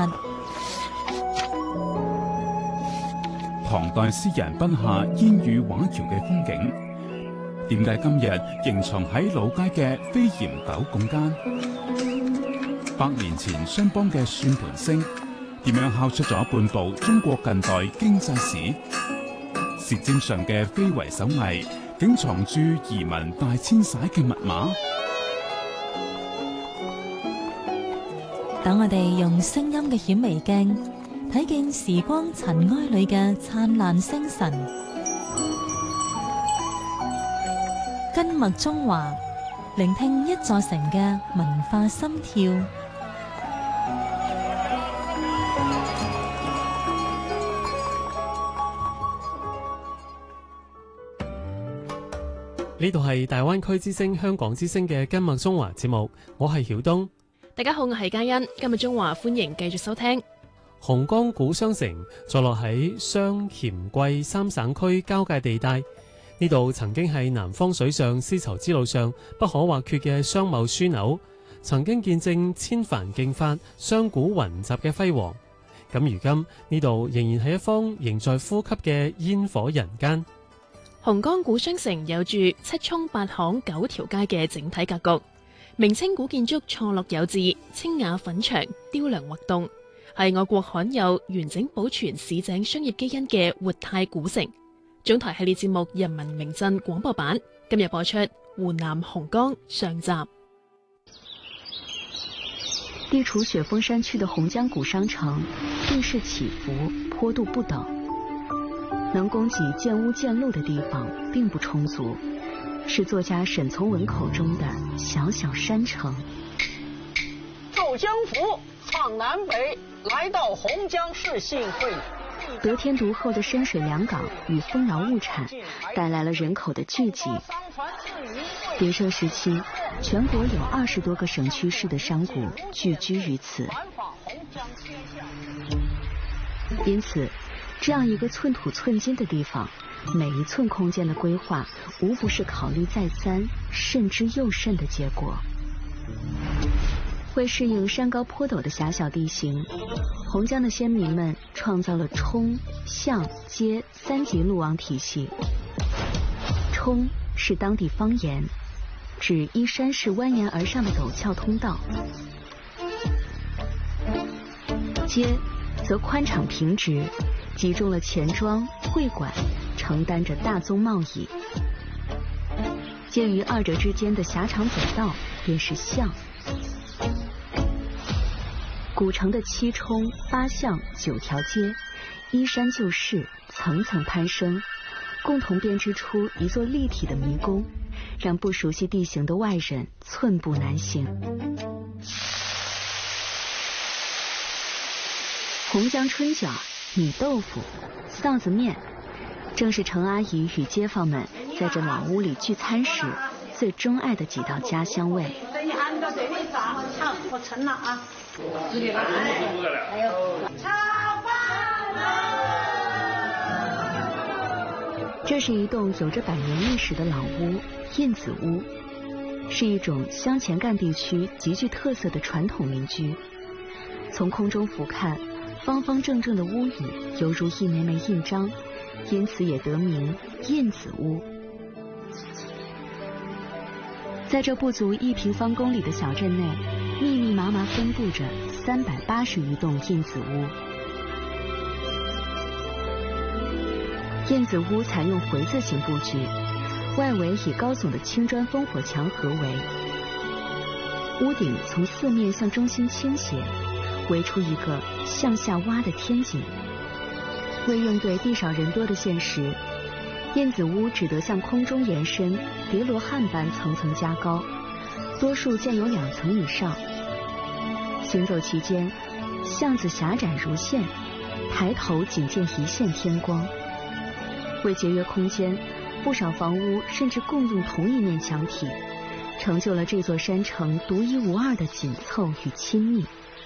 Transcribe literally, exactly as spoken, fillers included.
唐代詩人筆下煙雨畫橋嘅風景，點解今日仍藏喺老街嘅飛檐斗拱間？百年前商幫嘅算盤聲，點樣敲出咗半部中國近代經濟史？舌尖上嘅非遺手藝，竟藏住移民大遷徙嘅密碼。 等我哋用聲音嘅顯微鏡，睇見時光塵埃裏嘅燦爛星辰。根脈中華，聆聽一座城嘅文化心跳。 呢度係大灣區之聲、香港之聲嘅根脈中華節目，我係曉東。 大家好，我係嘉欣。今日中華歡迎繼續收聽。 紅崗古商城坐落喺湘黔桂三省區交界地帶，呢度曾經係南方水上絲綢之路上不可或缺嘅商貿樞紐，曾經見證千帆競發、商賈雲集嘅輝煌。咁如今呢度仍然係一方仍在呼吸嘅煙火人間。 紅崗古商城有住七涌八巷九條街嘅整體格局，明清古建築錯落有致，清雅粉牆，雕梁畫棟，係我國罕有完整保存市井商業基因嘅活態古城。總台系列節目《人民名鎮》廣播版今日播出湖南紅崗上集。 地處雪峰山區的紅江古商城，地勢起伏，坡度不等。能供給建屋建路的地方並不充足，是作家沈從文口中的小小山城。 走江湖，闖南北，來到紅江市幸會。 得天獨厚的深水良港與豐饒物產帶來了人口的聚集。鼎盛時期，全國有二十多個省區市的商賈聚居於此，因此這樣一個寸土寸金的地方，每一寸空間的規劃無不是考慮再三，慎之又慎的結果。為適應山高坡陡的狹小地形，紅江的先民們創造了冲、巷、街三級路網體系。冲是當地方言，指依山勢蜿蜒而上的陡峭通道；街則寬敞平直，集中了錢莊、會館，承擔着大宗貿易。介於二者之間的狹長走道便是巷。古城的七冲、八巷、九條街，依山就勢，層層攀升，共同編織出一座立體的迷宮，讓不熟悉地形的外人寸步難行。紅江春卷、米豆腐、臊子麵，正是程阿姨與街坊們在這老屋裏聚餐時最鍾愛的幾道家鄉味。這是一棟有着百年歷史的老屋，印子屋，是一種湘黔贛地區極具特色的傳統民居。從空中俯瞰，方方正正的屋宇猶如一枚枚印章，因此也得名印子屋。在這不足一平方公里的小鎮內，密密麻麻分布着三百八十餘棟印子屋。印子屋採用回字形布局，外圍以高聳的青磚烽火牆合圍，屋頂從四面向中心傾斜，圍出一個向下挖的天井。為應對地少人多的現實，印子屋只得向空中延伸，疊羅漢般層層加高，多數建有兩層以上。行走期間，巷子狹窄如線，抬頭僅見一線天光。為節約空間，不少房屋甚至共用同一面牆體，成就了這座山城獨一無二的緊湊與親密。